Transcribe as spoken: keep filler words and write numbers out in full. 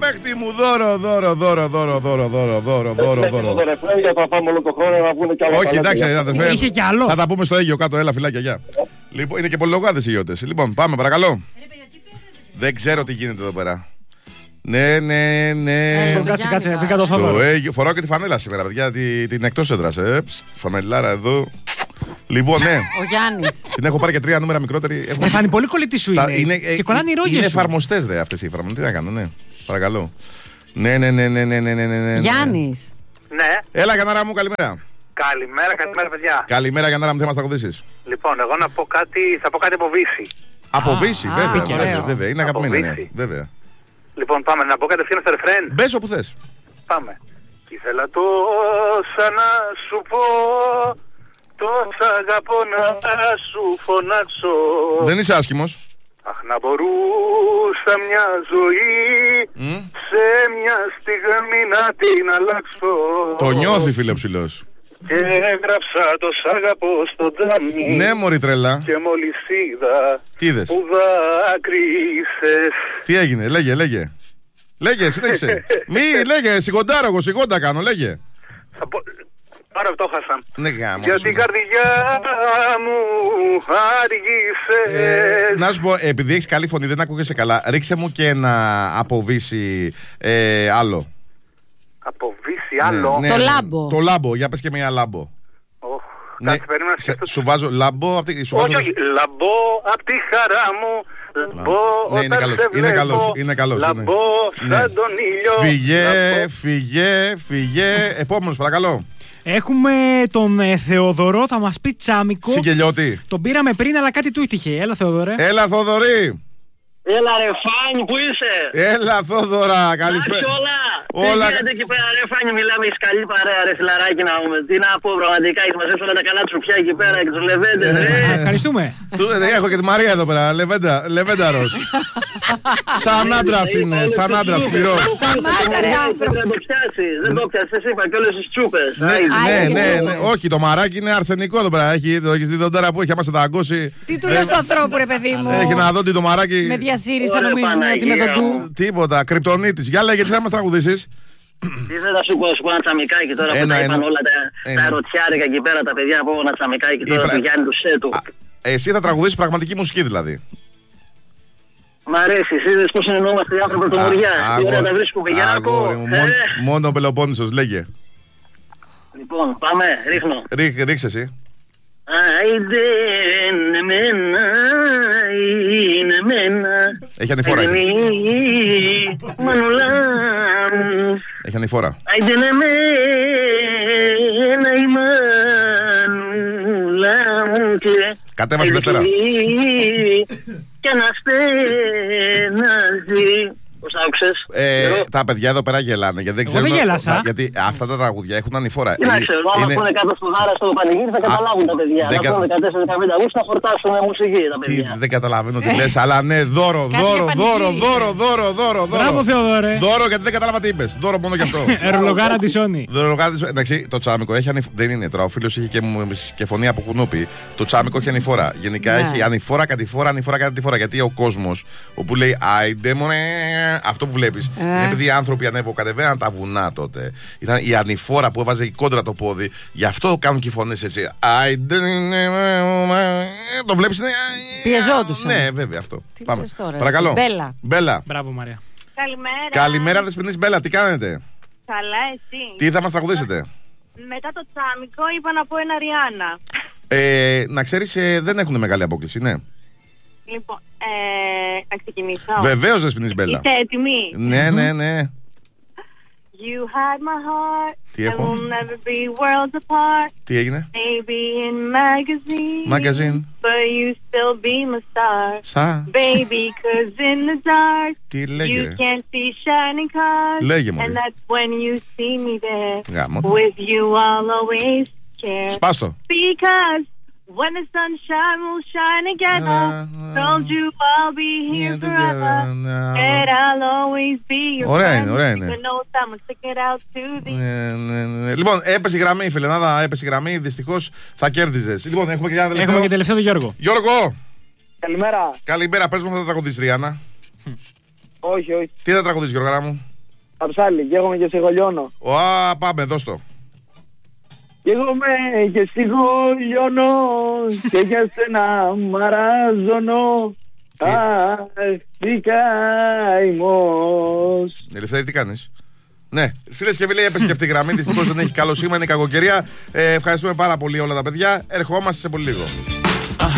παίχτη μου, δώρο, δώρο, δώρο, δώρο, δώρο, δώρο, δώρο, δώρο, δώρο. Όχι, εντάξει, αδερφέ. Είχε κι άλλο. Θα τα πούμε στο Αίγιο κάτω, έλα φιλάκια, γεια. Λοιπόν, είναι και πολυλογάδες οι γιώτες. Λοιπόν, πάμε, παρακαλώ. Δεν ξέρω τι γίνεται εδώ πέρα. Ναι, ναι, ναι. Κάτσε, κάτσε, βρήκα το Θόδωρο. Φοράω και τη φανέλα σήμερα, παιδιά, την εκτός έδρας. Φανελάρα εδώ. Λοιπόν, ναι. Ο Γιάννης. Την έχω πάρει και τρία νούμερα μικρότερη. Ε, φάνη πολύ κολλητή σου είναι. είναι και κολλάνε οι ρόγες σου. Είναι εφαρμοστές δε αυτές οι εφαρμοστές. Τι να κάνω, ναι. Παρακαλώ. Ναι, ναι, ναι, ναι, ναι, ναι, ναι, ναι. Γιάννης. Ναι. Έλα, Γιαννάρα μου, καλημέρα. Καλημέρα, καλημέρα, παιδιά. Καλημέρα, Γιαννάρα μου, θα μας τραγουδήσεις. Λοιπόν, εγώ να πω κάτι, θα πω κάτι από Βύση. Από Βύση, βέβαια, α, βέβαια, βέβαια. Είναι αγαπημένη, ναι, Βύση. βέβαια. Λοιπόν, πάμε να πω κατευθείαν στο ρεφρέν. Μπες όπου θες. Πάμε. Κι ήθελα τόσα να σου πω, τόσα αγαπώ να σου φωνάξω. Δεν είσαι άσχημος. Αχ, να μπορούσα μια ζωή mm. σε μια στιγμή να την αλλάξω. Το νιώθει, φίλε ψηλός. Και έγραψα το σ' αγαπώ στο τζάμι. Ναι, μωρή τρελά. Και μόλις είδα τι είδες? που δάκρυσες. Τι έγινε, λέγε, λέγε. Λέγε, συνέχισε. Μη, λέγε, σιγοντάρω εγώ, σιγόντα κάνω, λέγε. Θα πω... Άρα το χάσα. Ναι, γάμο. Για την καρδιά μου άργησες. Ε, να σου πω, επειδή έχεις καλή φωνή, δεν ακούγεσαι καλά. Ρίξε μου και ένα από Βύση ε, άλλο. Από Βύση άλλο. Ναι, το ναι, λάμπο. Το λάμπο, για πες και μια λάμπο. Oh, ναι, κάτσε, περίμενα να σκεφτώ. Σου βάζω λάμπο απ' τη, σου όχι, βάζω... όχι, λαμπό απ' τη χαρά μου. Λαμπό ναι, είναι καλός, είναι καλός, είναι καλός. Λαμπό ναι. σαν τον ήλιο. Φυγέ, λαμπό. φυγέ, φυγέ. Επόμενος, παρακαλώ. Έχουμε τον ε, Θεοδωρό, θα μας πει τσάμικο. Συγκελιώτη. Τον πήραμε πριν, αλλά κάτι του ήτυχε. Έλα, Θεοδωρέ. Έλα, Θοδωρή. Έλα ρε Φάνη, πού είσαι? Έλα Θόδωρα, καλησπέρα. όλα. Όλα. Τι γίνεται εκεί πέρα ρε Φάνη, μιλάμε, έχεις καλή παρέα ρε φιλαράκι να πούμε. Τι να πω πραγματικά, έχεις μαζέψει όλα τα καλά του πια εκεί πέρα και τους λεβέντες ρε. Ευχαριστούμε. Έχω και τη Μαρία εδώ πέρα, λεβέντα, λεβένταρος. Σαν άντρας είναι, σαν άντρας σκληρός. Δεν το πιάσεις, δεν το πιάσεις, εσύ είπα και όλες τις τσούπες. Ναι, ναι, ναι, όχι, το μαράκι είναι αρσενικό εδώ πέρα. Το έχεις δει τον τώρα που έχει, άμα σε δαγκώσει. Τι του λέω στον ανθρώπου ρε παιδί μου. Έχει να δω τι το μαράκι. Με διασύριστα νομίζουν ότι με τον του. Τίποτα, κρυπτονίτης. Για λέγε, τι θα μας τραγουδήσεις? Τι θα τα σου πω, σου πω ένα τσαμικάκι τώρα που τα είπαν όλα τα ερωτιάρικα εκεί πέρα τα παιδιά από ένα τσαμικάκι τώρα του Γιάννη του Σέτου. Εσύ θα τραγουδήσεις πραγματική μουσική δηλαδή? Μ' αρέσει, εσύ είδες πώς εννοούμαστε οι άνθρωποι πρωτομοριά. Τι ώρα τα βρίσκουμε, για να πω. Μόνο ο Πελοπόννησος, λέγε. Λοιπόν, πάμε, ρίχνω. Ρίξε εσύ. Άιντε είναι μένα, είναι μένα. Έχει ανηφόρα. Μανουλά μου. Έχει ανηφόρα. Άιντε είναι μένα η μανουλά μου. Κατέβασε Δευτέρα. Και να στενάζει. Πώς άκουσες? Ε, τα παιδιά εδώ πέρα γελάνε γιατί δεν ξέρουν. Εγώ δεν γέλασα. Γιατί αυτά τα τραγουδιά έχουν ανηφόρα. Τι να ξέρω, άμα είναι... πούνε κάτω στο Δάρα στο πανηγύρι θα καταλάβουν τα παιδιά. Να πούνε δεκατέσσερα δεκαπέντε Αυγούστου θα χορτάσουν μουσική τα παιδιά. Τι, δεν καταλαβαίνω τι λες, αλλά ναι, δώρο, δώρο, δώρο, δώρο, δώρο, δώρο. Μπράβο Θεοδωρέ. Δώρο γιατί δεν κατάλαβα τι είπες. Δώρο μόνο γι' αυτό. Ερολογάρα τη Σόνη. Εντάξει, το τσάμικο έχει ανηφόρα. Δεν είναι τώρα, ο φίλος είχε και φωνή από κουνούπι. Το τσάμικο έχει ανηφόρα. Γενικά έχει ανηφόρα, κατηφόρα, ανηφόρα, κατηφόρα. Γιατί ο κόσμος όπου λέει άιντε μωρέ. Αυτό που βλέπεις ε. είναι επειδή οι άνθρωποι ανέβοκατεβαίναν τα βουνά τότε. Ήταν η ανηφόρα που έβαζε η κόντρα το πόδι. Γι' αυτό κάνουν και οι φωνές έτσι. Το βλέπεις είναι. Πιεζόντουσαν. Ναι, βέβαια αυτό. Τι Πάμε. Τώρα, παρακαλώ. Μπέλα. Μπέλα. Μπράβο Μαρία. Καλημέρα. Καλημέρα δεσποινής Μπέλα, τι κάνετε? Καλά, εσύ? Τι θα μας τραγουδήσετε? Μετά το τσάμικο είπα να πω ένα Ριάννα. Ε, να ξέρεις, ε, δεν έχουν μεγάλη απόκληση, ναι. Λοιπόν, ε, να ξεκινήσω. Βεβαίως δεσποινής Μπέλα. Είστε έτοιμοι? Ναι, ναι, ναι. You had my heart. Τι έχω? And we'll never be worlds apart. Τι έγινε? Maybe in magazine. Magazine. But you still be my star. Σα. Baby, cause in the dark. Τι λέγε You ρε? can't see shining cars. Λέγε μου. And that's when you see me there. Γάμο. With you I'll always care. Σπάστο. Because when the sunshine will shine together, told you I'll be here forever, and I'll always be your friend. Ωραία είναι, ωραία είναι. Λοιπόν, έπεσε η γραμμή, φιλενάδα, έπεσε η γραμμή, δυστυχώς θα κέρδιζες. Λοιπόν, έχουμε και ένα τελευταίο. Έχουμε και τελευταίο τον Γιώργο. Γιώργο! Καλημέρα. Καλημέρα, πες μου θα τραγουδήσεις Ριάννα. Όχι, όχι. Τι θα τραγουδήσεις Γιώργα μου? Αψάλι, καίγομαι και σιγολιώνω. Ω, πάμε, δώσ' το. Καίγομαι και σιγολιώνω και για σένα μαράζωνω. Αχ, τι καημός. Ελευθερή, τι κάνεις? Ναι, φίλες και φίλοι, έπεσε και αυτή η γραμμή. Δυστυχώς δεν έχει καλό σήμα, είναι κακοκαιρία. Ε, ευχαριστούμε πάρα πολύ όλα τα παιδιά. Ερχόμαστε σε πολύ λίγο.